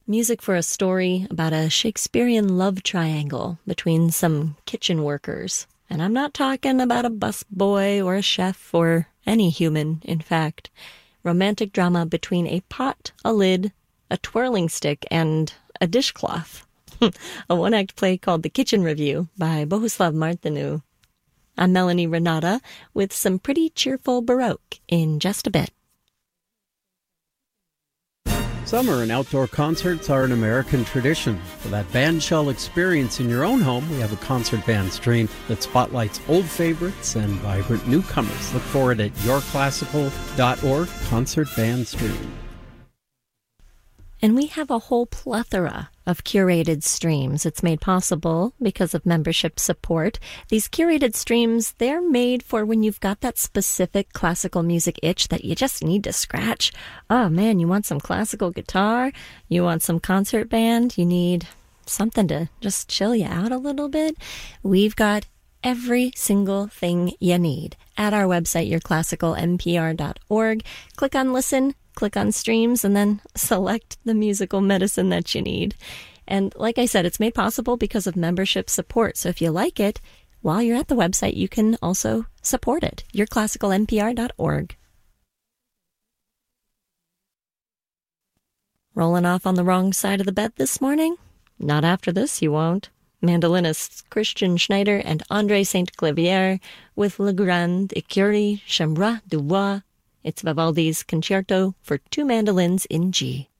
Music for a story about a Shakespearean love triangle between some kitchen workers. And I'm not talking about a busboy or a chef or any human, in fact. Romantic drama between a pot, a lid, a twirling stick, and a dishcloth. A one-act play called The Kitchen Review by Bohuslav Martinu. I'm Melanie Renata with some pretty cheerful Baroque in just a bit. Summer and outdoor concerts are an American tradition. For that bandshell experience in your own home, we have a concert band stream that spotlights old favorites and vibrant newcomers. Look for it at yourclassical.org, concert band stream. And we have a whole plethora of curated streams. It's made possible because of membership support. These curated streams, they're made for when you've got that specific classical music itch that you just need to scratch. Oh man, you want some classical guitar? You want some concert band? You need something to just chill you out a little bit? We've got every single thing you need at our website, yourclassicalmpr.org. Click on listen. Click on streams, and then select the musical medicine that you need. And like I said, it's made possible because of membership support. So if you like it, while you're at the website, you can also support it. yourclassicalmpr.org. Rolling off on the wrong side of the bed this morning? Not after this, you won't. Mandolinists Christian Schneider and André Saint-Clavier with Le Grand Écurie Chambre du Bois. It's Vivaldi's Concerto for two mandolins in G.